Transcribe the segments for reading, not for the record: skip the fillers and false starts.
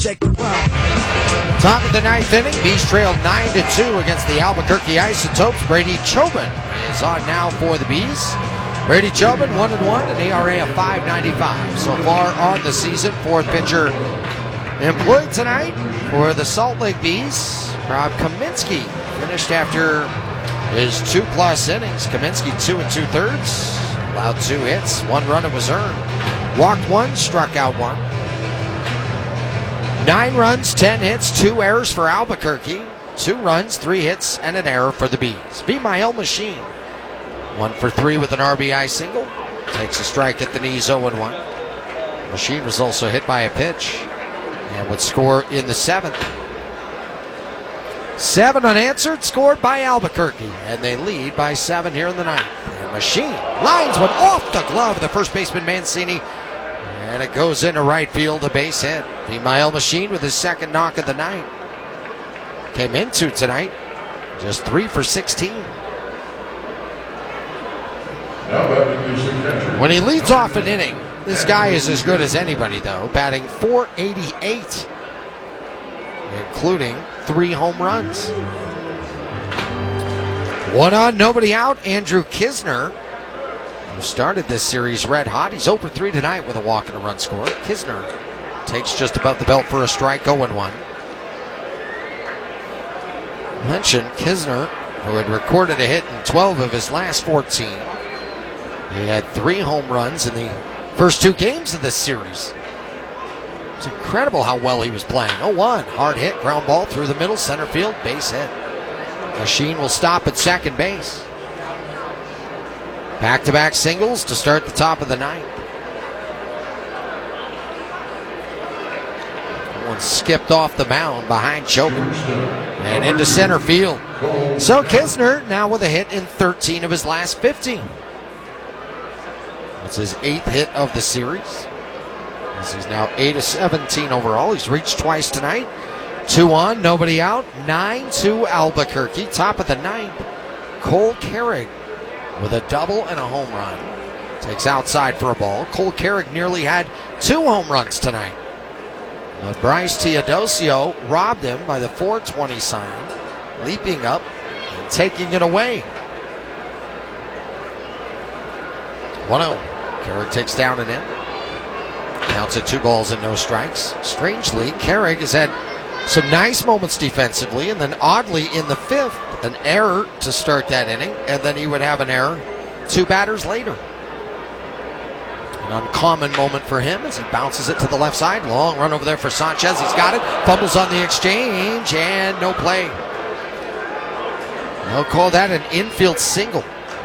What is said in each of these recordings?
Check the wow. Top of the ninth inning, Bees trailed 9-2 against the Albuquerque Isotopes. Brady Chobin is on now for the Bees. Brady Chobin 1-1, an ERA of .595 so far on the season. Fourth pitcher employed tonight for the Salt Lake Bees. Rob Kaminsky finished after his 2+ innings. Kaminsky 2 2/3, allowed 2 hits, 1 run it was earned. Walked 1, struck out 1. 9 runs, 10 hits, 2 errors for Albuquerque. 2 runs, 3 hits, and an error for the Bees. Vimael Machine 1 for 3 with an RBI single. Takes a strike at the knees, 0-1. Machine was also hit by a pitch and would score in the 7th. 7 unanswered, scored by Albuquerque, and they lead by 7 here in the 9th. And Machine lines one off the glove of the first baseman Mancini, and it goes into right field, a base hit. Vimael Machine with his second knock of the night. Came into tonight just 3 for 16. When he leads off an inning, this guy is as good as anybody, though, batting .488, including 3 home runs. 1 on, nobody out. Andrew Knizner, who started this series red hot. He's 0 for 3 tonight with a walk and a run score. Knizner takes just above the belt for a strike, 0-1. Mentioned Knizner, who had recorded a hit in 12 of his last 14. He had 3 home runs in the first 2 games of this series. It's incredible how well he was playing. 0-1, hard hit, ground ball through the middle, center field, base hit. Machine will stop at second base. Back-to-back singles to start the top of the 9th. One skipped off the mound behind Chobin and into center field. So Knizner now with a hit in 13 of his last 15. It's his 8th hit of the series. He's now 8 of 17 overall. He's reached twice tonight. 2 on, nobody out. 9-2 Albuquerque. Top of the 9th. Cole Carrig with a double and a home run. Takes outside for a ball. Cole Carrig nearly had 2 home runs tonight. But Bryce Teodosio robbed him by the .420 sign, leaping up and taking it away. 1-0. Carrig takes down and in. Counts at 2 balls and no strikes. Strangely, Carrig has had some nice moments defensively, and then oddly in the 5th, an error to start that inning, and then he would have an error 2 batters later. An uncommon moment for him as he bounces it to the left side. Long run over there for Sanchez. He's got it. Fumbles on the exchange, and no play. They'll call that an infield single.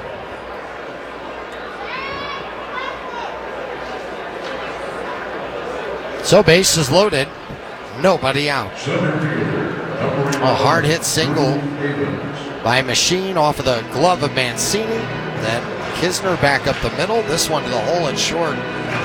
So base is loaded, nobody out. A hard hit single by Machine off of the glove of Mancini. Then Knizner back up the middle. This one to the hole and short.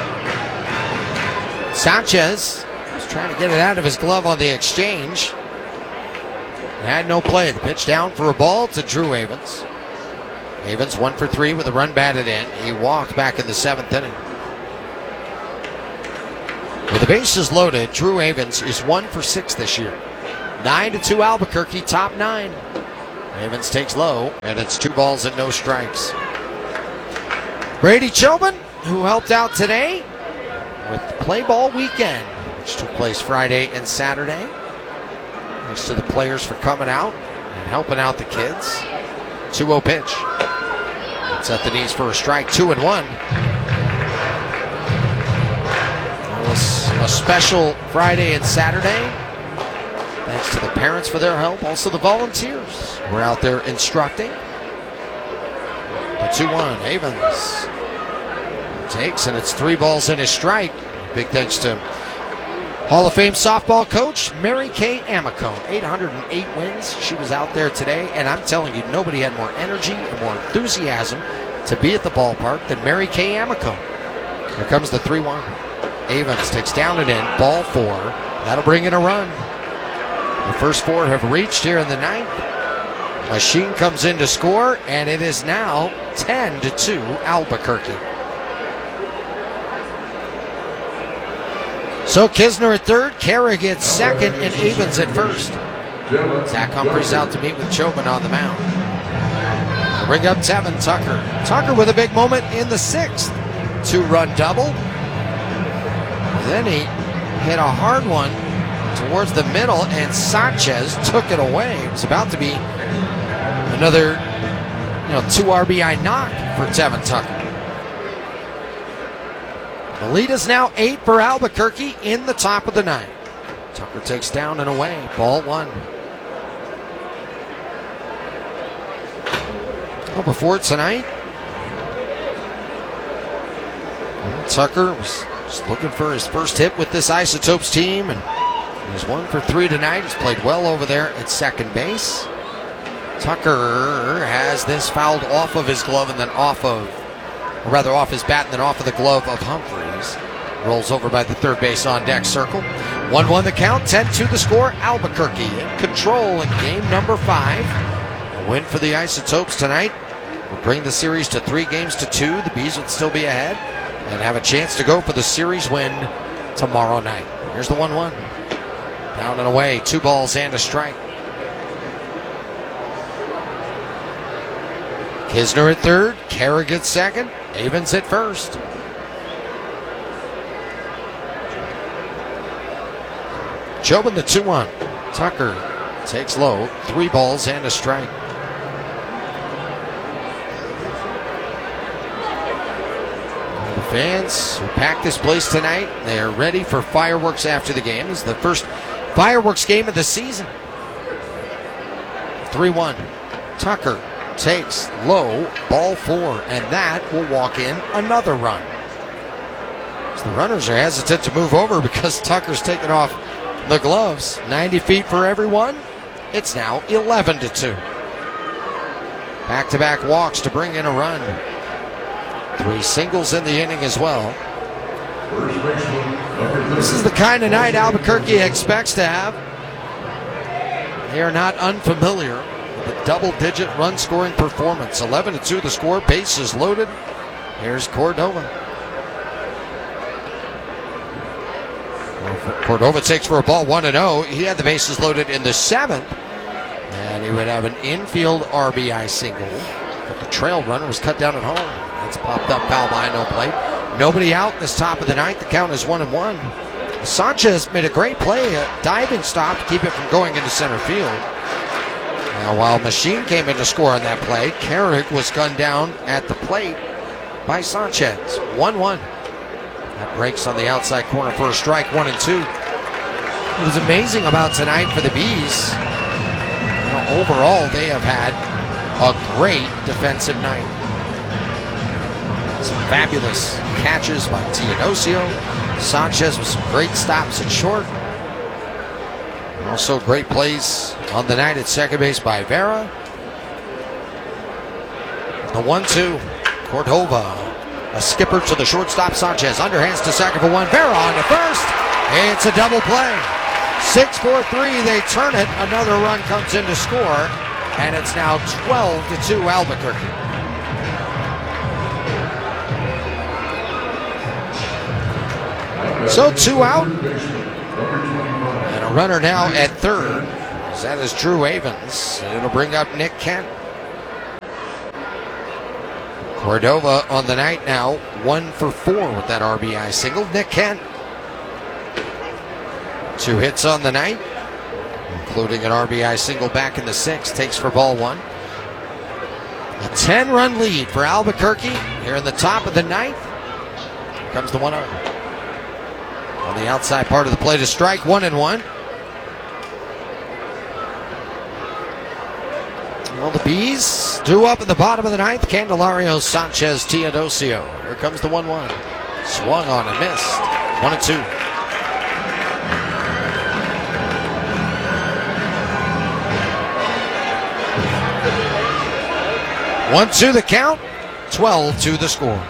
Sanchez was trying to get it out of his glove on the exchange. Had no play. The pitch down for a ball to Drew Avens. Avens 1 for 3 with a run batted in. He walked back in the 7th inning. With the bases loaded, Drew Avens is 1 for 6 this year. 9-2 Albuquerque, top 9. Avens takes low, and it's 2 balls and no strikes. Brady Chobin, who helped out today with the Play Ball Weekend, which took place Friday and Saturday. Thanks to the players for coming out and helping out the kids. 2-0 pitch. It's at the knees for a strike, 2-1. A special Friday and Saturday. Thanks to the parents for their help. Also the volunteers were out there instructing. The 2-1. Avens takes, and it's 3 balls and a strike. Big thanks to Hall of Fame softball coach Mary Kay Amicone. 808 wins. She was out there today, and I'm telling you, nobody had more energy and more enthusiasm to be at the ballpark than Mary Kay Amicone. Here comes the 3-1. Avens takes down and in, ball 4. That'll bring in a run. The first 4 have reached here in the 9th. Machine comes in to score, and it is now 10-2 Albuquerque. So Kisner at third, Carrick at second, and Avens at first. Zach Humphreys out to meet with Chobin on the mound. Bring up Tevin Tucker. Tucker with a big moment in the sixth. 2-run double. Then he hit a hard one towards the middle, and Sanchez took it away. It was about to be another 2 RBI knock for Tevin Tucker. The lead is now 8 for Albuquerque in the top of the ninth. Tucker takes down and away. Ball 1. Well, before tonight, Tucker was just looking for his first hit with this Isotopes team, and he's 1 for 3 tonight. He's played well over there at second base. Tucker has this fouled off of his glove and then off his bat and then off of the glove of Humphreys. Rolls over by the third base on deck circle. 1-1 the count, 10-2 the score. Albuquerque in control in game number 5. A win for the Isotopes tonight will bring the series to 3-2. The Bees would still be ahead and have a chance to go for the series win tomorrow night. Here's the 1-1. Down and away, 2 balls and a strike. Kisner at third, Carrick at second, Avens at first. Chobin the 2-1. Tucker takes low, 3 balls and a strike. The fans who packed this place tonight, they are ready for fireworks after the game. It's the first fireworks game of the season. 3-1. Tucker takes low, ball 4, and that will walk in another run. So the runners are hesitant to move over because Tucker's taken off the gloves. 90 feet for everyone. It's now 11-2. Back-to-back walks to bring in a run. 3 singles in the inning as well. This is the kind of night Albuquerque expects to have. They are not unfamiliar with a double-digit run-scoring performance. 11-2 the score. Bases loaded. Here's Cordova. Cordova takes for a ball 1-0. He had the bases loaded in the 7th. And he would have an infield RBI single. But the trail runner was cut down at home. That's popped up foul by, no play. Nobody out in this top of the ninth. The count is 1-1. Sanchez made a great play, a diving stop to keep it from going into center field. Now, while Machine came in to score on that play, Carrick was gunned down at the plate by Sanchez. 1-1. That breaks on the outside corner for a strike, 1-2. What was amazing about tonight for the Bees, overall they have had a great defensive night. Some fabulous catches by Teodosio. Sanchez with some great stops at short. And also great plays on the night at second base by Vera. The 1-2. Cordova. A skipper to the shortstop. Sanchez underhands to second for 1. Vera on to first. It's a double play. 6-4-3. They turn it. Another run comes in to score. And it's now 12-2 Albuquerque. So 2 out. And a runner now at third. That is Drew Avens. And it'll bring up Nick Kent. Cordova on the night now, 1 for 4 with that RBI single. Nick Kent, 2 hits on the night, including an RBI single back in the 6th. Takes for ball 1. A 10-run lead for Albuquerque here in the top of the ninth. Here comes the 1-0. On the outside part of the plate, a strike, 1-1. Well, the Bees drew up at the bottom of the ninth. Candelario, Sanchez, Teodosio. Here comes the 1-1. Swung on and missed. 1-2. One, 2 the count. 12-2 the score.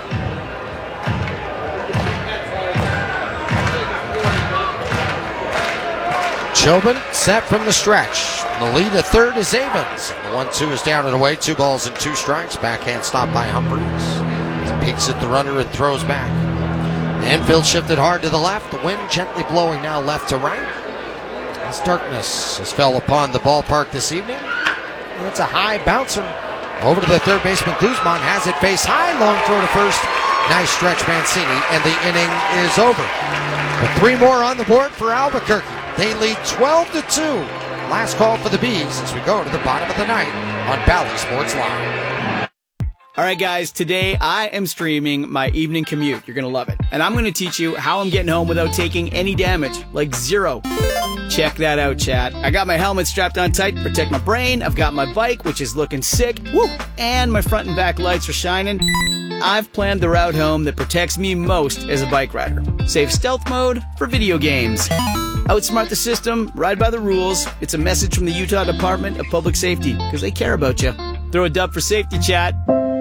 Chobin set from the stretch. The lead at third is Avens. The 1-2 is down and away. 2 balls and 2 strikes. Backhand stop by Humphreys. He peeks at the runner and throws back. The infield shifted hard to the left. The wind gently blowing now left to right. As darkness has fell upon the ballpark this evening. And it's a high bouncer. Over to the third baseman. Guzman has it face high. Long throw to first. Nice stretch, Mancini. And the inning is over. With 3 more on the board for Albuquerque. They lead 12-2. Last call for the Bees as we go to the bottom of the ninth on Bally Sports Live. All right, guys, today I am streaming my evening commute. You're going to love it. And I'm going to teach you how I'm getting home without taking any damage, like 0. Check that out, chat. I got my helmet strapped on tight to protect my brain. I've got my bike, which is looking sick. Woo! And my front and back lights are shining. I've planned the route home that protects me most as a bike rider. Save stealth mode for video games. Outsmart the system, ride by the rules. It's a message from the Utah Department of Public Safety, because they care about you. Throw a dub for safety, chat.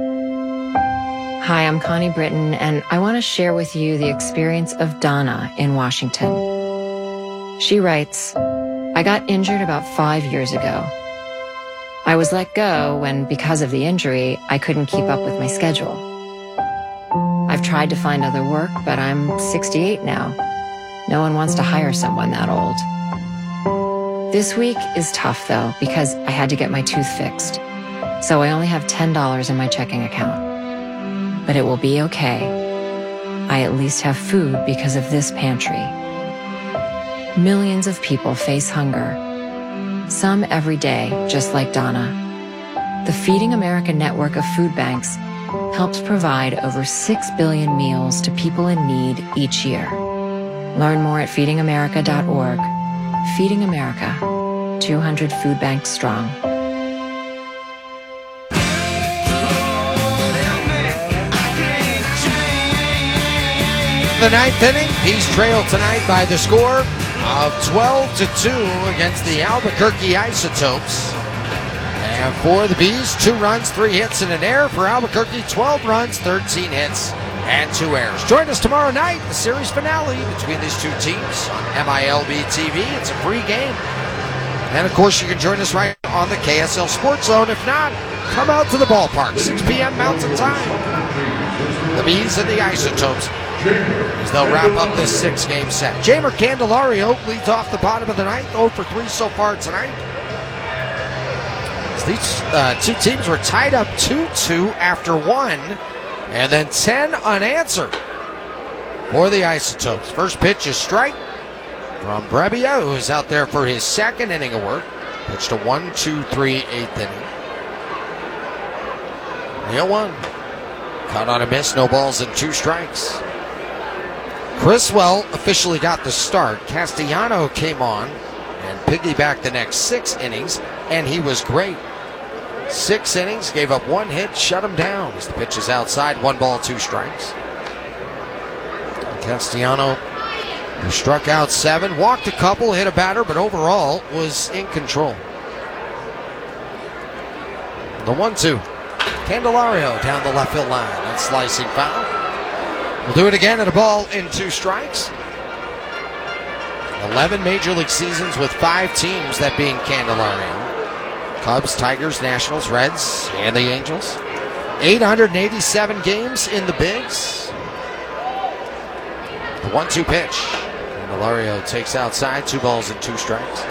Hi, I'm Connie Britton, and I want to share with you the experience of Donna in Washington. She writes, I got injured about 5 years ago. I was let go when, because of the injury, I couldn't keep up with my schedule. I've tried to find other work, but I'm 68 now. No one wants to hire someone that old. This week is tough, though, because I had to get my tooth fixed. So I only have $10 in my checking account. But it will be okay. I at least have food because of this pantry. Millions of people face hunger. Some every day, just like Donna. The Feeding America network of food banks helps provide over 6 billion meals to people in need each year. Learn more at feedingamerica.org. Feeding America, 200 food banks strong. The ninth inning, Bees trail tonight by the score of 12-2 against the Albuquerque Isotopes. And for the Bees, 2 runs, 3 hits, and an error. For Albuquerque, 12 runs, 13 hits, and 2 errors. Join us tomorrow night, the series finale between these 2 teams on MILB TV. It's a free game. And of course, you can join us right on the KSL Sports Zone. If not, come out to the ballpark, 6 p.m. Mountain Time. The Bees and the Isotopes as they'll wrap up this 6-game set. Jeimer Candelario leads off the bottom of the ninth, 0 for 3 so far tonight. These 2 teams were tied up 2-2 after 1, and then 10 unanswered for the Isotopes. First pitch is strike from Brebbia, who's out there for his 2nd inning of work. Pitch to 1-2-3, 8th inning. 0-1. Caught on a miss, no balls and 2 strikes. Criswell officially got the start. Castellano came on and piggybacked the next 6 innings, and he was great. 6 innings, gave up 1 hit, shut him down as the pitch is outside. 1 ball, 2 strikes. Castellano, who struck out 7, walked a couple, hit a batter, but overall was in control. The 1-2. Candelario down the left field line. That's slicing foul. We'll do it again at a ball in 2 strikes. 11 Major League seasons with 5 teams, that being Candelario. Cubs, Tigers, Nationals, Reds, and the Angels. 887 games in the bigs. The 1-2 pitch. Candelario takes outside, 2 balls and 2 strikes.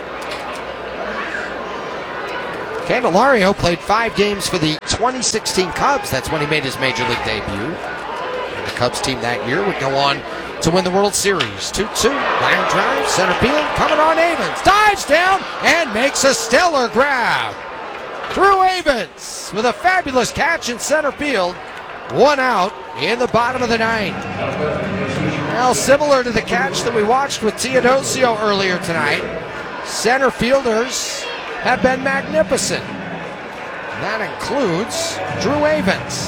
Candelario played 5 games for the 2016 Cubs. That's when he made his Major League debut. And the Cubs team that year would go on to win the World Series. 2-2, line drive, center field, coming on Avens. Dives down and makes a stellar grab. Drew Avens with a fabulous catch in center field. 1 out in the bottom of the 9th. Well, similar to the catch that we watched with Teodosio earlier tonight, center fielders have been magnificent. That includes Drew Avens.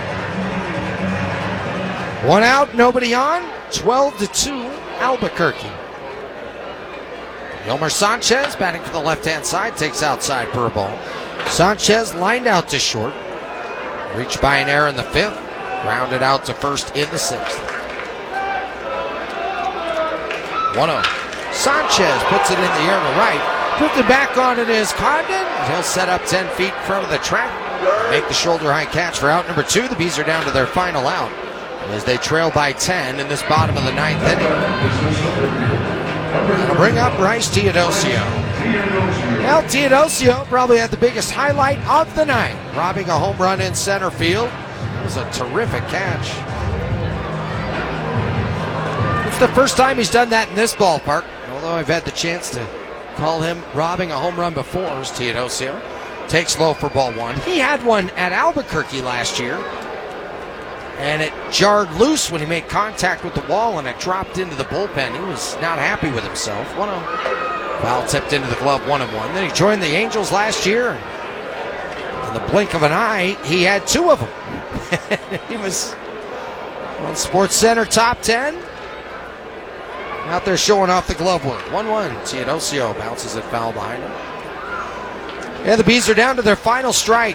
1 out, nobody on. 12-2, Albuquerque. Yolmer Sanchez batting for the left-hand side, takes outside for a ball. Sanchez lined out to short. Reached by an error in the 5th. Grounded out to first in the 6th. 1-0. Sanchez puts it in the air to right. Drifted back on it is Condon. He'll set up 10 feet in front of the track. Make the shoulder-high catch for out number 2. The Bees are down to their final out. as they trail by 10 in this bottom of the ninth inning. It'll bring up Bryce Teodosio. Well, Teodosio probably had the biggest highlight of the night, robbing a home run in center field. It was a terrific catch. It's the first time he's done that in this ballpark, although I've had the chance to call him robbing a home run before. As Teodosio takes low for ball one. He had one at Albuquerque last year, and it jarred loose when he made contact with the wall, and it dropped into the bullpen. He was not happy with himself. 1-0. Foul tipped into the glove, 1-1. Then he joined the Angels last year. In the blink of an eye, he had two of them. He was on SportsCenter top 10. Out there showing off the glove work. 1-1. Teodosio bounces it foul behind him. And the Bees are down to their final strike.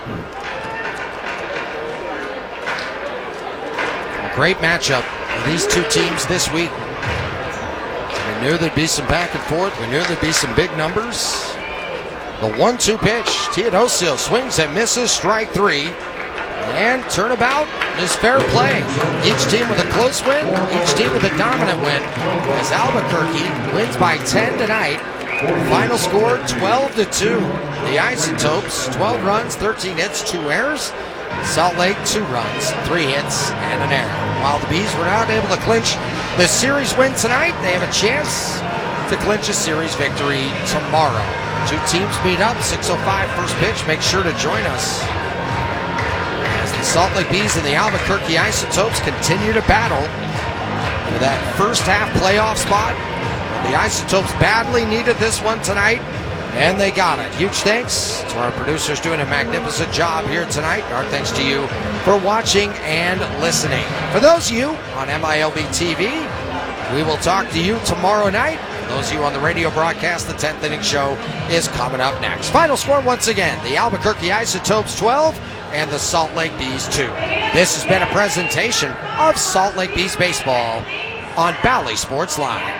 A great matchup for these two teams this week. We knew there'd be some back and forth. We knew there'd be some big numbers. The 1-2 pitch. Teodosio swings and misses, strike three. And turnabout is fair play. Each team with a close win, each team with a dominant win. As Albuquerque wins by 10 tonight. Final score 12-2. The Isotopes, 12 runs, 13 hits, 2 errors. Salt Lake, 2 runs, 3 hits, and an error. While the Bees were not able to clinch the series win tonight, they have a chance to clinch a series victory tomorrow. Two teams meet up, 6:05 first pitch. Make sure to join us as the Salt Lake Bees and the Albuquerque Isotopes continue to battle for that first half playoff spot. The Isotopes badly needed this one tonight, and they got it. Huge thanks to our producers doing a magnificent job here tonight. Our thanks to you for watching and listening. For those of you on MILB TV, we will talk to you tomorrow night. For those of you on the radio broadcast, the 10th inning show is coming up next. Final score once again, the Albuquerque Isotopes 12 and the Salt Lake Bees 2. This has been a presentation of Salt Lake Bees Baseball on Bally Sports Live.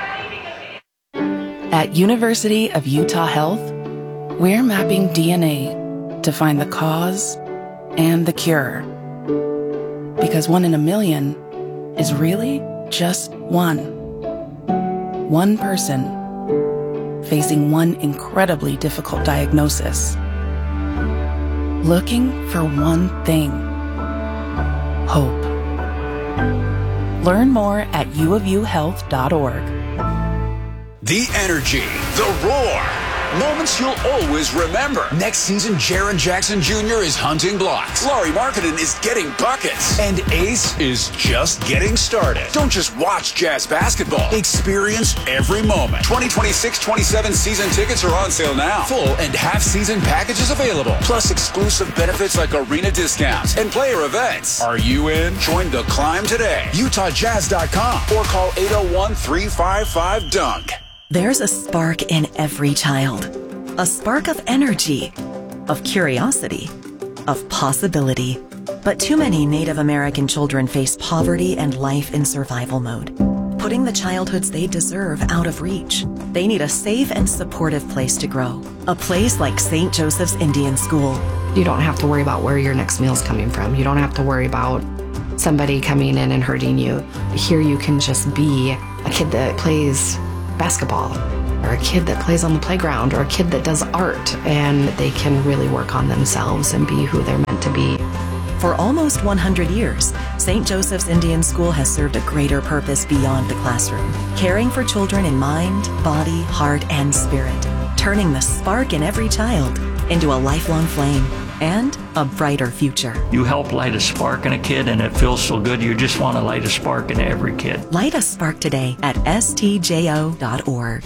At University of Utah Health, we're mapping DNA to find the cause and the cure. Because 1 in a million is really just one. One person facing one incredibly difficult diagnosis. Looking for one thing: hope. Learn more at uofuhealth.org. The energy, the roar, moments you'll always remember. Next season, Jaren Jackson Jr. is hunting blocks. Laurie Markkinen is getting buckets. And Ace is just getting started. Don't just watch Jazz basketball. Experience every moment. 2026-27 season tickets are on sale now. Full and half-season packages available. Plus exclusive benefits like arena discounts and player events. Are you in? Join the climb today. UtahJazz.com or call 801-355-DUNK. There's a spark in every child. A spark of energy, of curiosity, of possibility. But too many Native American children face poverty and life in survival mode, putting the childhoods they deserve out of reach. They need a safe and supportive place to grow. A place like St. Joseph's Indian School. You don't have to worry about where your next meal's coming from. You don't have to worry about somebody coming in and hurting you. Here you can just be a kid that plays basketball, or a kid that plays on the playground, or a kid that does art, and they can really work on themselves and be who they're meant to be. For almost 100 years, St. Joseph's Indian School has served a greater purpose beyond the classroom, caring for children in mind, body, heart, and spirit, turning the spark in every child into a lifelong flame and a brighter future. You help light a spark in a kid, and it feels so good. You just want to light a spark in every kid. Light a spark today at stjo.org.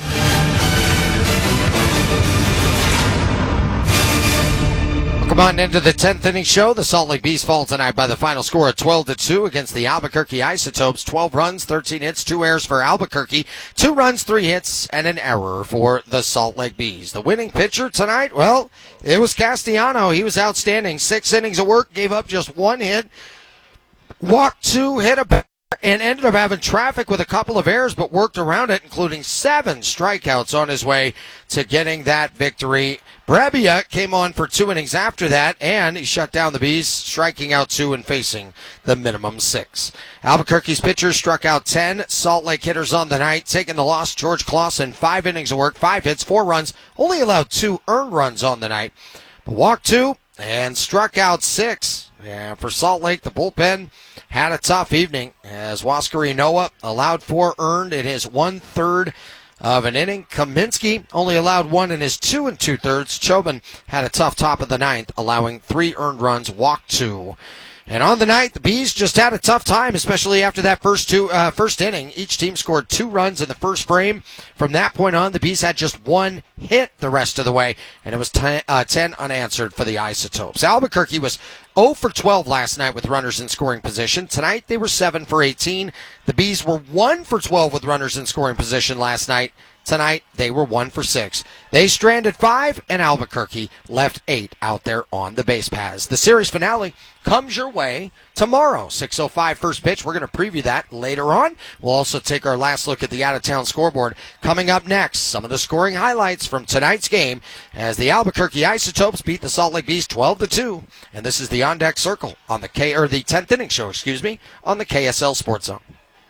Welcome on into the 10th inning show. The Salt Lake Bees fall tonight by the final score of 12-2 against the Albuquerque Isotopes. 12 runs, 13 hits, 2 errors for Albuquerque. 2 runs, 3 hits, and an error for the Salt Lake Bees. The winning pitcher tonight, well, it was Castellano. He was outstanding. 6 innings of work, gave up just 1 hit. Walked 2, hit a and ended up having traffic with a couple of errors, but worked around it, including 7 strikeouts on his way to getting that victory. Brebbia came on for 2 innings after that, and he shut down the Bees, striking out 2 and facing the minimum 6. Albuquerque's pitchers struck out 10 Salt Lake hitters on the night, taking the loss. George Clausen, 5 innings of work, 5 hits, 4 runs, only allowed 2 earned runs on the night, but walked 2 and struck out 6. Yeah, for Salt Lake, the bullpen had a tough evening as Huascarino Noah allowed 4 earned in his 1/3 of an inning. Kaminsky only allowed 1 in his 2 2/3. Chobin had a tough top of the 9th, allowing 3 earned runs, walked 2. And on the night, the Bees just had a tough time, especially after that first inning. Each team scored 2 runs in the first frame. From that point on, the Bees had just 1 hit the rest of the way, and it was 10 unanswered for the Isotopes. Albuquerque was 0 for 12 last night with runners in scoring position. Tonight, they were 7 for 18. The Bees were 1 for 12 with runners in scoring position last night. Tonight, they were 1 for 6. They stranded 5, and Albuquerque left 8 out there on the base paths. The series finale comes your way tomorrow, 6:05 first pitch. We're going to preview that later on. We'll also take our last look at the out-of-town scoreboard. Coming up next, some of the scoring highlights from tonight's game as the Albuquerque Isotopes beat the Salt Lake Bees 12-2. And this is the On Deck Circle on the 10th inning show, on the KSL Sports Zone.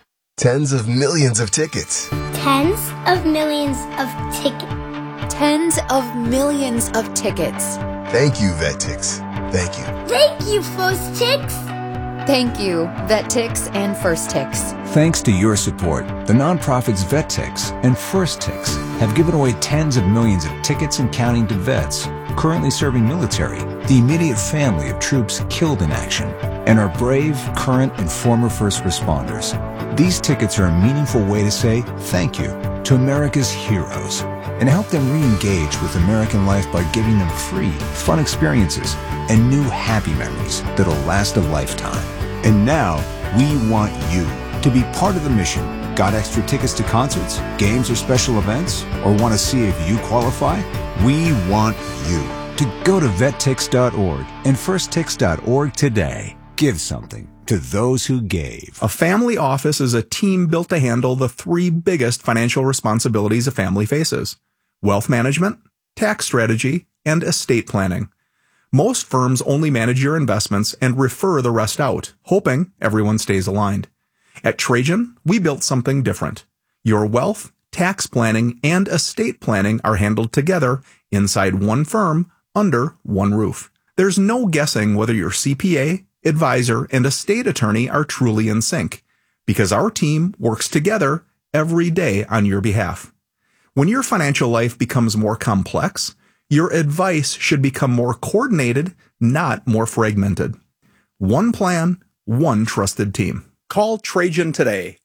Tens of millions of tickets. Tens of millions of tickets. Tens of millions of tickets. Thank you, VetTix. Thank you. Thank you, First Tix. Thank you, VetTix and First Tix. Thanks to your support, the nonprofits VetTix and First Tix have given away tens of millions of tickets and counting to vets currently serving military, the immediate family of troops killed in action, and our brave, current, and former first responders. These tickets are a meaningful way to say thank you to America's heroes and help them re-engage with American life by giving them free, fun experiences and new happy memories that'll last a lifetime. And now, we want you to be part of the mission. Got extra tickets to concerts, games, or special events? Or want to see if you qualify? We want you to go to vettix.org and firsttix.org today. Give something to those who gave. A family office is a team built to handle the 3 biggest financial responsibilities a family faces: wealth management, tax strategy, and estate planning. Most firms only manage your investments and refer the rest out, hoping everyone stays aligned. At Trajan, we built something different. Your wealth, tax planning, and estate planning are handled together inside one firm under one roof. There's no guessing whether your CPA, advisor, and estate attorney are truly in sync, because our team works together every day on your behalf. When your financial life becomes more complex, your advice should become more coordinated, not more fragmented. One plan, one trusted team. Call Trajan today,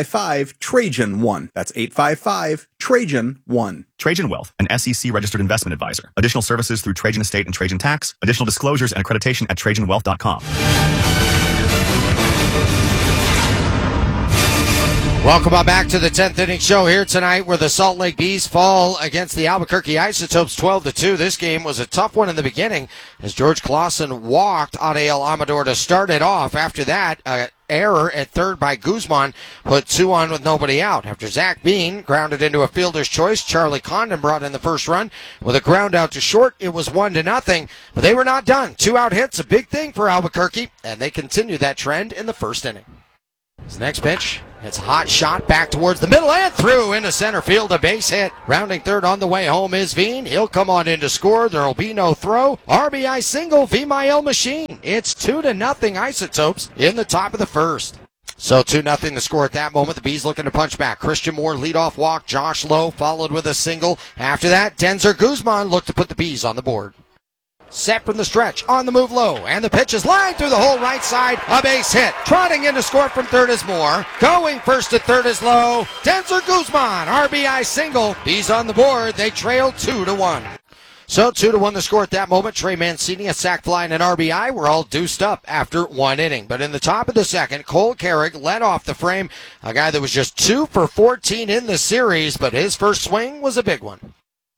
855-TRAJAN-1. That's 855-TRAJAN-1. Trajan Wealth, an SEC-registered investment advisor. Additional services through Trajan Estate and Trajan Tax. Additional disclosures and accreditation at TrajanWealth.com. Welcome on back to the 10th inning show here tonight, where the Salt Lake Bees fall against the Albuquerque Isotopes 12-2. This game was a tough one in the beginning as George Clausen walked Adael Amador to start it off. After that, error at third by Guzman put 2 on with nobody out. After Zach Bean grounded into a fielder's choice, Charlie Condon brought in the first run. With a ground out to short, it was 1-0, but they were not done. 2 out hits, a big thing for Albuquerque, and they continued that trend in the first inning. His next pitch, it's a hot shot back towards the middle and through into center field, a base hit. Rounding third on the way home is Veen. He'll come on in to score. There'll be no throw. RBI single, V-My-L machine. It's 2-0 Isotopes in the top of the first. So 2-0 to score at that moment. The Bees looking to punch back. Christian Moore leadoff walk. Josh Lowe followed with a single. After that, Denzer Guzman looked to put the Bees on the board. Set from the stretch, on the move low, and the pitch is lined through the whole right side, a base hit. Trotting in to score from third is Moore. Going first to third is Lowe. Denzer Guzman, RBI single. Bees on the board, they trail 2-1. So 2-1 the score at that moment. Trey Mancini, a sac fly, and an RBI were all deuced up after 1 inning. But in the top of the second, Cole Carrick led off the frame, a guy that was just 2 for 14 in the series, but his first swing was a big one.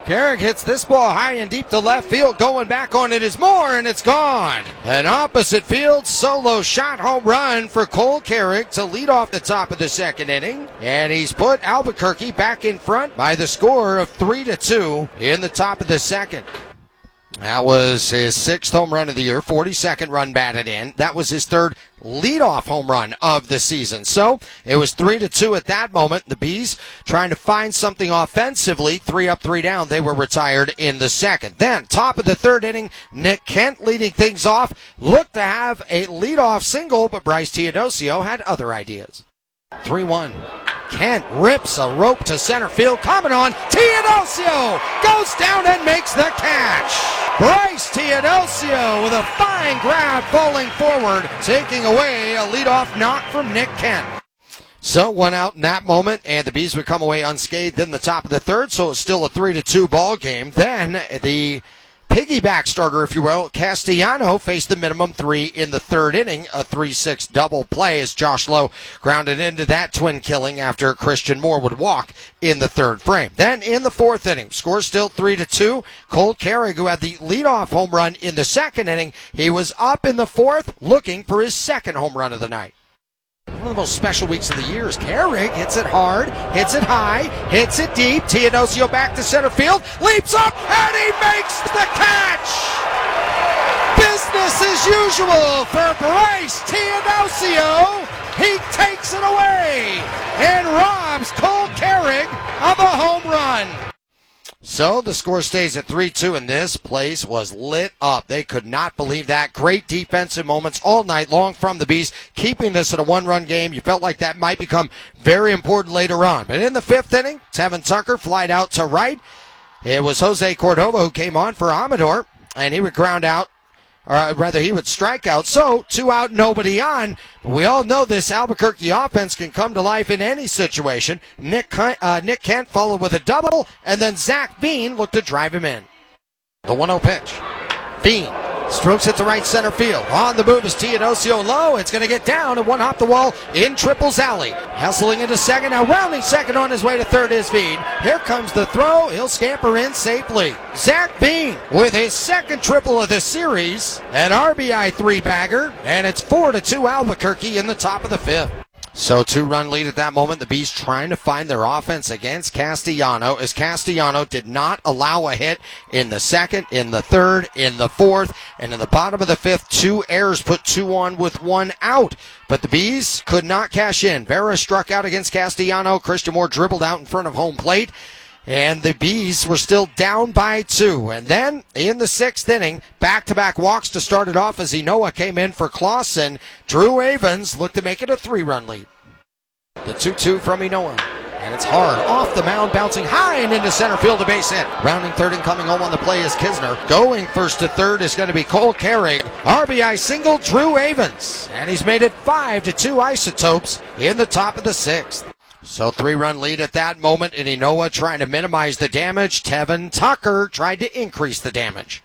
Carrick hits this ball high and deep to left field. Going back on it is Moore, and it's gone. An opposite field solo shot home run for Cole Carrick to lead off the top of the second inning. And he's put Albuquerque back in front by the score of 3-2 in the top of the second. That was his 6th home run of the year, 42nd run batted in. That was his 3rd leadoff home run of the season. So it was 3-2 at that moment. The Bees trying to find something offensively. 3 up, 3 down. They were retired in the second. Then, top of the 3rd inning, Nick Kent leading things off. Looked to have a leadoff single, but Bryce Teodosio had other ideas. 3-1. Kent rips a rope to center field. Coming on, Teodosio goes down and makes the catch. Bryce Teodosio with a fine grab falling forward, taking away a leadoff knock from Nick Kent. So 1 out in that moment, and the Bees would come away unscathed in the top of the 3rd, so it's still a 3-2 ball game. Then the piggyback starter, if you will, Castellano faced the minimum 3 in the 3rd inning, a 3-6 double play as Josh Lowe grounded into that twin killing after Christian Moore would walk in the 3rd frame. Then in the 4th inning, score still 3-2. Cole Carrick, who had the leadoff home run in the 2nd inning, he was up in the 4th looking for his 2nd home run of the night. One of the most special weeks of the year is Carrick hits it hard, hits it high, hits it deep. Teodosio back to center field, leaps up, and he makes the catch! Business as usual for Bryce Teodosio. He takes it away and robs Cole Carrick of a home run. So the score stays at 3-2, and this place was lit up. They could not believe that. Great defensive moments all night long from the Bees, keeping this at a 1-run game. You felt like that might become very important later on. But in the 5th inning, Tevin Tucker flied out to right. It was Jose Cordova who came on for Amador, and he would ground out, or rather he would strike out. So 2 out, nobody on. We all know this Albuquerque offense can come to life in any situation. Nick Kent followed with a double, and then Zach Bean looked to drive him in. The 1-0 pitch. Bean strokes it to right center field. On the move is Teodosio low. It's going to get down and one hop the wall in Triples Alley. Hustling into second. Now rounding second on his way to third is Bean. Here comes the throw. He'll scamper in safely. Zach Bean with his second triple of the series. An RBI 3-bagger. And it's 4-2 Albuquerque in the top of the 5th. So 2-run lead at that moment. The Bees trying to find their offense against Castellano, as Castellano did not allow a hit in the 2nd, in the 3rd, in the 4th, and in the bottom of the 5th, 2 errors put 2 on with 1 out. But the Bees could not cash in. Vera struck out against Castellano. Christian Moore dribbled out in front of home plate. And the Bees were still down by 2. And then in the 6th inning, back-to-back walks to start it off as Enoa came in for Clausen. Drew Avens looked to make it a 3-run lead. The 2-2 from Enoa. And it's hard. Off the mound, bouncing high and into center field, a base hit. Rounding third and coming home on the play is Kisner. Going first to third is going to be Cole Carrick. RBI single, Drew Avens. And he's made it 5-2 Isotopes in the top of the 6th. So 3-run lead at that moment, and Enoa trying to minimize the damage. Tevin Tucker tried to increase the damage.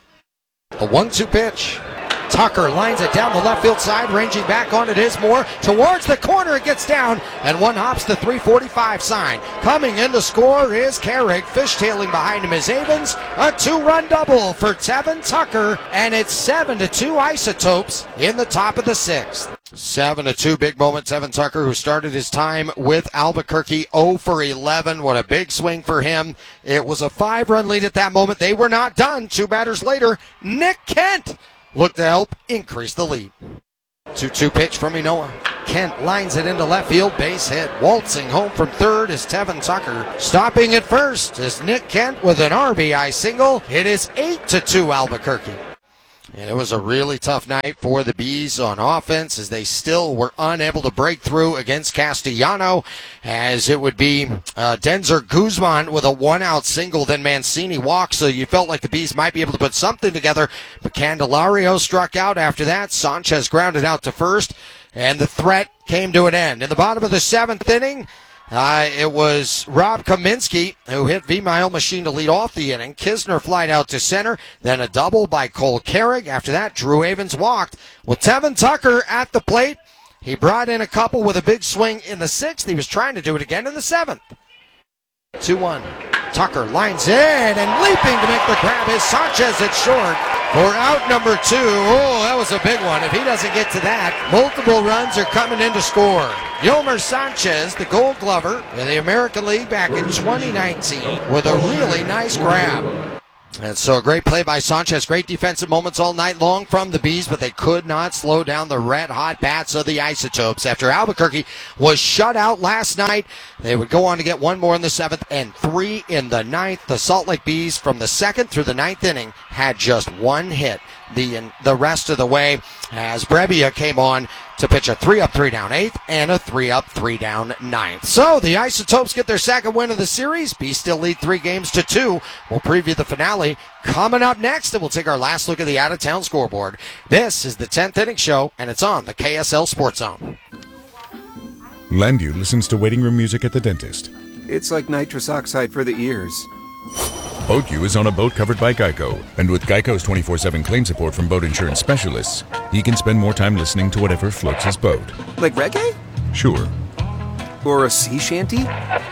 The 1-2 pitch. Tucker lines it down the left field side, ranging back on it is Moore. Towards the corner, it gets down, and one hops the 345 sign. Coming in to score is Carrick. Fishtailing behind him is Avens. A 2-run double for Tevin Tucker, and it's 7-2 Isotopes in the top of the 6th. 7-2, big moment. Tevin Tucker, who started his time with Albuquerque, 0 for 11. What a big swing for him. It was a 5-run lead at that moment. They were not done. 2 batters later, Nick Kent looked to help increase the lead. 2-2 pitch from Enoa. Kent lines it into left field, base hit. Waltzing home from third is Tevin Tucker. Stopping at first is Nick Kent with an RBI single. It is 8-2 Albuquerque. And it was a really tough night for the Bees on offense, as they still were unable to break through against Castellano, as it would be Denzer Guzman with a 1-out single, then Mancini walked, so you felt like the Bees might be able to put something together. But Candelario struck out after that. Sanchez grounded out to first, and the threat came to an end. In the bottom of the 7th inning, it was Rob Kaminsky who hit V-Mile Machine to lead off the inning. Kisner flied out to center, then a double by Cole Carrick. After that, Drew Avens walked. With Tevin Tucker at the plate, he brought in a couple with a big swing in the 6th. He was trying to do it again in the 7th. 2-1. Tucker lines in, and leaping to make the grab is Sanchez. It's short for out number 2. Oh, that was a big one. If he doesn't get to that, multiple runs are coming in to score. Yolmer Sanchez, the Gold Glover in the American League back in 2019, with a really nice grab. And so a great play by Sanchez. Great defensive moments all night long from the Bees, but they could not slow down the red-hot bats of the Isotopes. After Albuquerque was shut out last night, they would go on to get 1 more in the 7th and 3 in the 9th. The Salt Lake Bees, from the 2nd through the 9th inning, had just 1 hit the rest of the way, as Brebbia came on to pitch a 3-up, 3-down 8th and a 3-up, 3-down 9th. So the Isotopes get their 2nd win of the series. Bees still lead 3-2. We'll preview the finale coming up next, and we'll take our last look at the out-of-town scoreboard. This is the 10th Inning Show, and it's on the KSL Sports Zone. Landu listens to waiting room music at the dentist. It's like nitrous oxide for the ears. BoatU is on a boat covered by Geico, and with Geico's 24/7 claim support from boat insurance specialists, he can spend more time listening to whatever floats his boat. Like reggae? Sure. Or a sea shanty?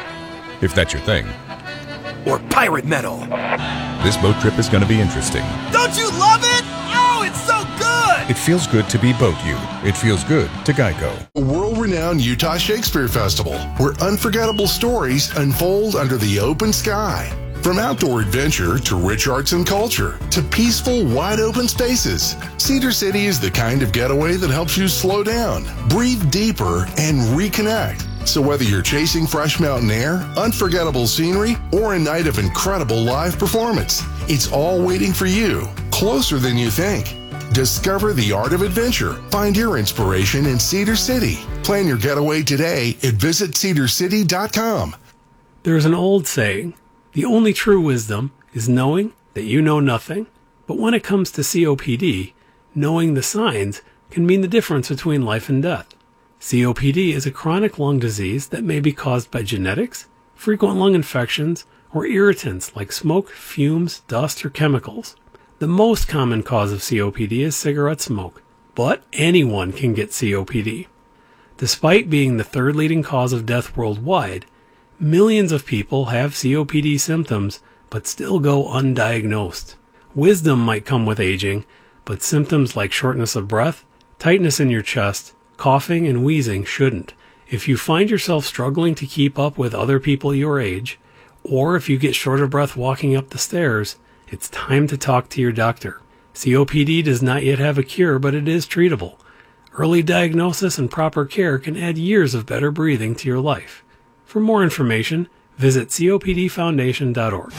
If that's your thing. Or pirate metal? This boat trip is going to be interesting. Don't you love it? Oh, it's so good! It feels good to be BoatU. It feels good to Geico. A world-renowned Utah Shakespeare Festival, where unforgettable stories unfold under the open sky. From outdoor adventure to rich arts and culture to peaceful, wide-open spaces, Cedar City is the kind of getaway that helps you slow down, breathe deeper, and reconnect. So whether you're chasing fresh mountain air, unforgettable scenery, or a night of incredible live performance, it's all waiting for you, closer than you think. Discover the art of adventure. Find your inspiration in Cedar City. Plan your getaway today at visitcedarcity.com. There's an old saying, the only true wisdom is knowing that you know nothing. But when it comes to COPD, knowing the signs can mean the difference between life and death. COPD is a chronic lung disease that may be caused by genetics, frequent lung infections, or irritants like smoke, fumes, dust, or chemicals. The most common cause of COPD is cigarette smoke, but anyone can get COPD. Despite being the 3rd leading cause of death worldwide, millions of people have COPD symptoms but still go undiagnosed. Wisdom might come with aging, but symptoms like shortness of breath, tightness in your chest, coughing, and wheezing shouldn't. If you find yourself struggling to keep up with other people your age, or if you get short of breath walking up the stairs, it's time to talk to your doctor. COPD does not yet have a cure, but it is treatable. Early diagnosis and proper care can add years of better breathing to your life. For more information, visit copdfoundation.org.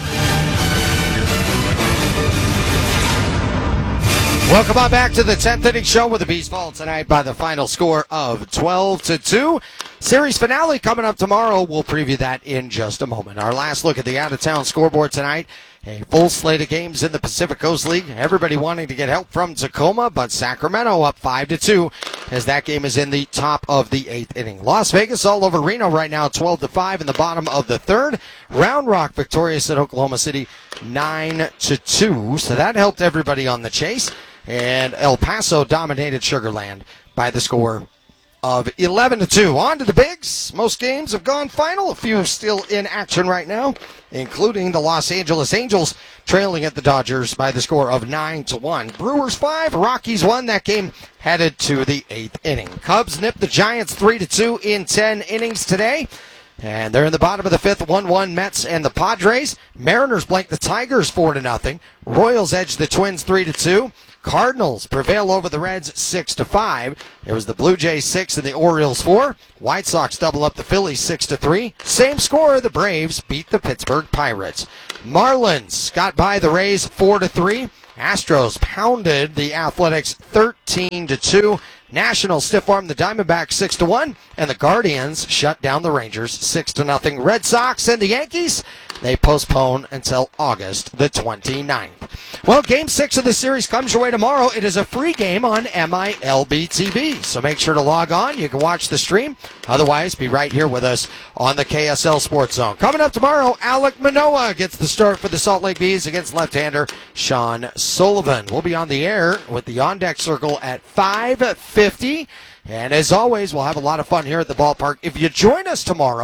Welcome on back to the 10th Inning Show, where the Bees fall tonight by the final score of 12-2. Series finale coming up tomorrow. We'll preview that in just a moment. Our last look at the out-of-town scoreboard tonight. A full slate of games in the Pacific Coast League. Everybody wanting to get help from Tacoma, but Sacramento up 5-2 as that game is in the top of the 8th inning. Las Vegas all over Reno right now, 12-5 in the bottom of the 3rd. Round Rock victorious at Oklahoma City, 9-2. So that helped everybody on the chase. And El Paso dominated Sugar Land by the score of 11-2. On to the bigs. Most games have gone final. A few are still in action right now, including the Los Angeles Angels trailing at the Dodgers by the score of 9-1. Brewers 5, Rockies 1. That game headed to the 8th inning. Cubs nipped the Giants 3-2 in 10 innings today. And they're in the bottom of the 5th, 1-1 Mets and the Padres. Mariners blank the Tigers 4-0. Royals edge the Twins 3-2. Cardinals prevail over the Reds 6-5. It was the Blue Jays 6 and the Orioles 4. White Sox double up the Phillies 6-3. Same score, the Braves beat the Pittsburgh Pirates. Marlins got by the Rays 4-3. Astros pounded the Athletics 13-2. Nationals stiff-armed the Diamondbacks 6-1, and the Guardians shut down the Rangers 6-0. Red Sox and the Yankees, they postpone until August the 29th. Well, Game 6 of the series comes your way tomorrow. It is a free game on MILB TV, so make sure to log on. You can watch the stream. Otherwise, be right here with us on the KSL Sports Zone. Coming up tomorrow, Alek Manoah gets the start for the Salt Lake Bees against left-hander Sean Sullivan. We'll be on the air with the On-Deck Circle at 5:50. And as always, we'll have a lot of fun here at the ballpark. If you join us tomorrow,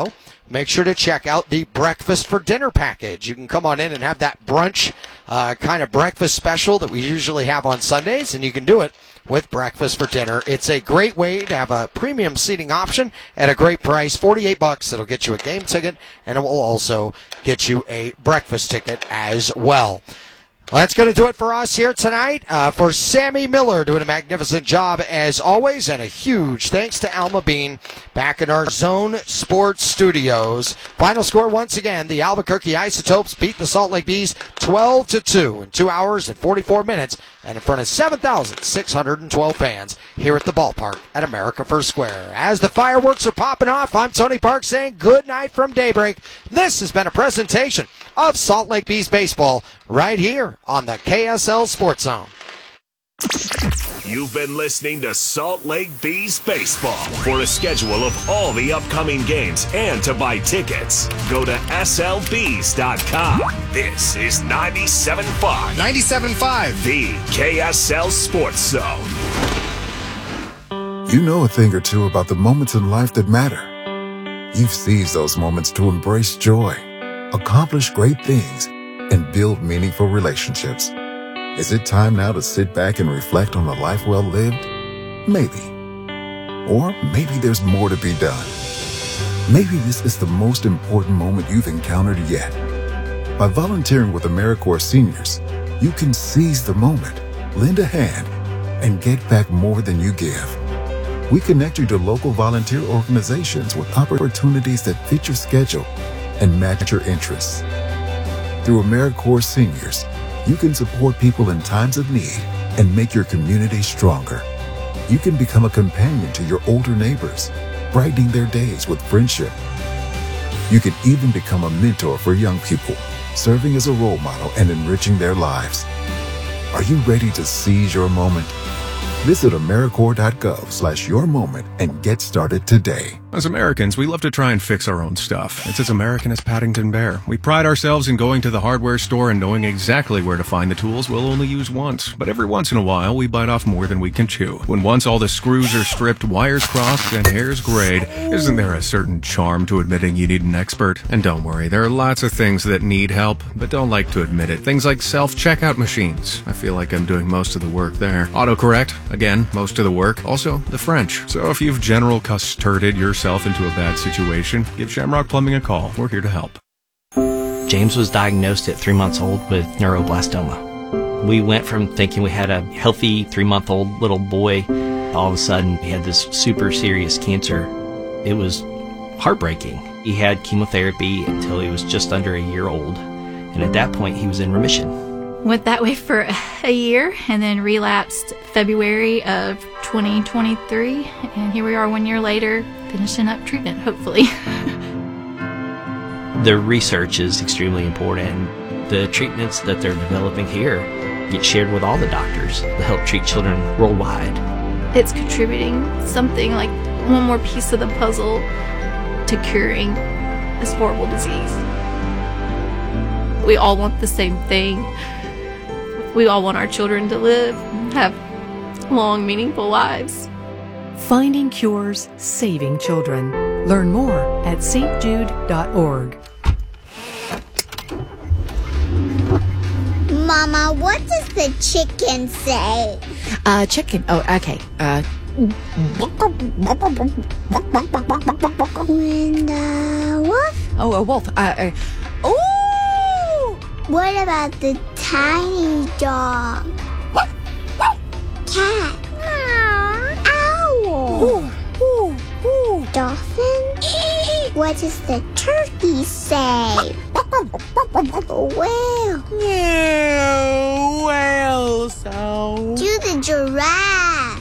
make sure to check out the breakfast for dinner package. You can come on in and have that brunch kind of breakfast special that we usually have on Sundays, and you can do it with breakfast for dinner. It's a great way to have a premium seating option at a great price, $48. It'll get you a game ticket, and it will also get you a breakfast ticket as well. Well, that's going to do it for us here tonight. For Sammy Miller doing a magnificent job as always, and a huge thanks to Alma Bean back in our Zone Sports Studios. Final score once again, the Albuquerque Isotopes beat the Salt Lake Bees 12-2 in 2 hours and 44 minutes and in front of 7,612 fans here at the ballpark at America First Square. As the fireworks are popping off, I'm Tony Park saying good night from Daybreak. This has been a presentation of Salt Lake Bees baseball right here on the KSL Sports Zone. You've been listening to Salt Lake Bees Baseball. For a schedule of all the upcoming games and to buy tickets, go to slbees.com. This is 97.5. 97.5. The KSL Sports Zone. You know a thing or two about the moments in life that matter. You've seized those moments to embrace joy, accomplish great things, and build meaningful relationships. Is it time now to sit back and reflect on a life well lived? Maybe. Or maybe there's more to be done. Maybe this is the most important moment you've encountered yet. By volunteering with AmeriCorps Seniors, you can seize the moment, lend a hand, and get back more than you give. We connect you to local volunteer organizations with opportunities that fit your schedule and match your interests. Through AmeriCorps Seniors, you can support people in times of need and make your community stronger. You can become a companion to your older neighbors, brightening their days with friendship. You can even become a mentor for young people, serving as a role model and enriching their lives. Are you ready to seize your moment? Visit AmeriCorps.gov/yourmoment and get started today. As Americans, we love to try and fix our own stuff. It's as American as Paddington Bear. We pride ourselves in going to the hardware store and knowing exactly where to find the tools we'll only use once. But every once in a while, we bite off more than we can chew. When once all the screws are stripped, wires crossed, and hairs grayed, isn't there a certain charm to admitting you need an expert? And don't worry, there are lots of things that need help, but don't like to admit it. Things like self-checkout machines. I feel like I'm doing most of the work there. Autocorrect. Again, most of the work. Also, the French. So if you've general custarded yourself into a bad situation, give Shamrock Plumbing a call. We're here to help. James was diagnosed at 3 months old with neuroblastoma. We went from thinking we had a healthy 3-month-old little boy. All of a sudden, he had this super serious cancer. It was heartbreaking. He had chemotherapy until he was just under a year old. And at that point, he was in remission. Went that way for a year and then relapsed February of 2023. And here we are 1 year later, finishing up treatment, hopefully. The research is extremely important. The treatments that they're developing here get shared with all the doctors to help treat children worldwide. It's contributing something like one more piece of the puzzle to curing this horrible disease. We all want the same thing. We all want our children to live, have long, meaningful lives. Finding cures, saving children. Learn more at stjude.org. Mama, what does the chicken say? Chicken. Oh, okay. Linda, wolf? Oh, a wolf. Oh! What about the tiny dog? Cat? Owl? Dolphin? What does the turkey say? Whale? Whale sound. Do the giraffe?